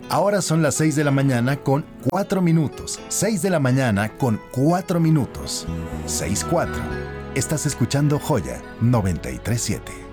Ahora son las 6 de la mañana con 4 minutos. 6 de la mañana con 4 minutos. 6:4. Estás escuchando Joya 93.7.